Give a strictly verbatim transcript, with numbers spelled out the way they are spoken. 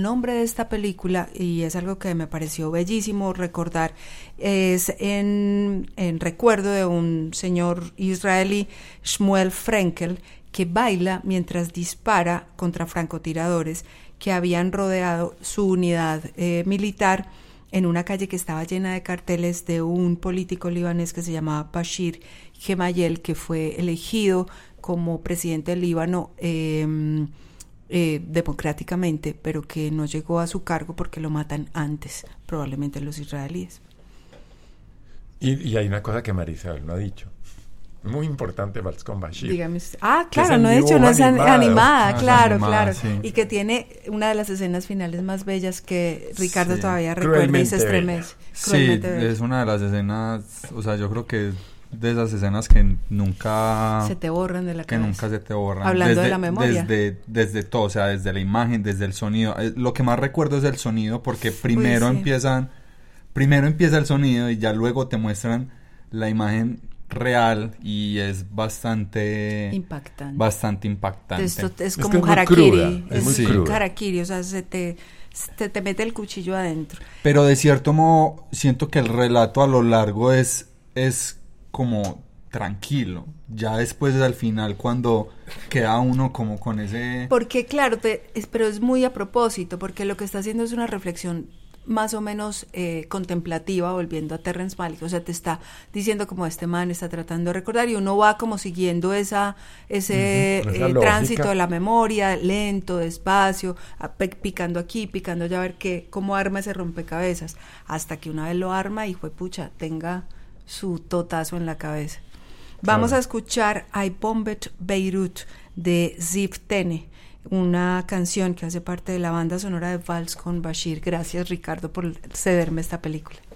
nombre de esta película, y es algo que me pareció bellísimo recordar, es en, en recuerdo de un señor israelí, Shmuel Frenkel, que baila mientras dispara contra francotiradores que habían rodeado su unidad eh, militar en una calle que estaba llena de carteles de un político libanés que se llamaba Bashir Gemayel, que fue elegido como presidente del Líbano eh, eh, democráticamente, pero que no llegó a su cargo porque lo matan antes, probablemente los israelíes. Y, y hay una cosa que Marisabel no ha dicho. Muy importante, Vals con Bashir. Dígame usted. Ah, claro, no he dicho, no es animado. animada, no, claro, animada, claro. Sí. Y que tiene una de las escenas finales más bellas que Ricardo sí. todavía recuerda y se estremece. Sí, es una de las escenas, o sea, yo creo que de esas escenas que nunca... Se te borran de la que cabeza. nunca se te borran. Hablando desde, de la memoria. Desde, desde todo, o sea, desde la imagen, desde el sonido. Lo que más recuerdo es el sonido, porque primero Uy, sí. empiezan, primero empieza el sonido y ya luego te muestran la imagen real y es bastante impactante. Bastante impactante. Esto es, es como un harakiri. Es, es muy sí. cruda. un harakiri, o sea, se te, se te mete el cuchillo adentro. Pero de cierto modo siento que el relato a lo largo es es como tranquilo. Ya después al final cuando queda uno como con ese... Porque claro, te, es, pero es muy a propósito, porque lo que está haciendo es una reflexión más o menos eh, contemplativa, volviendo a Terrence Malick, o sea, te está diciendo como este man está tratando de recordar y uno va como siguiendo esa ese uh-huh, esa eh, tránsito de la memoria, lento, despacio, a, picando aquí, picando allá, a ver qué, cómo arma ese rompecabezas, hasta que una vez lo arma y juepucha, tenga su totazo en la cabeza. Vamos claro. a escuchar I Bombed Beirut de Ziv Tene, una canción que hace parte de la banda sonora de Vals con Bashir. Gracias, Ricardo, por cederme esta película.